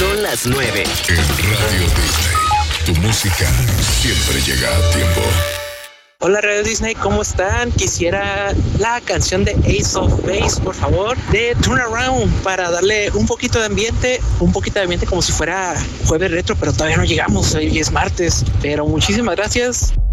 Son las 9. En Radio Disney, tu música siempre llega a tiempo. Hola Radio Disney, ¿cómo están? Quisiera la canción de Ace of Base, por favor, de Turn Around, para darle un poquito de ambiente como si fuera jueves retro, pero todavía no llegamos, hoy es martes. Pero muchísimas gracias.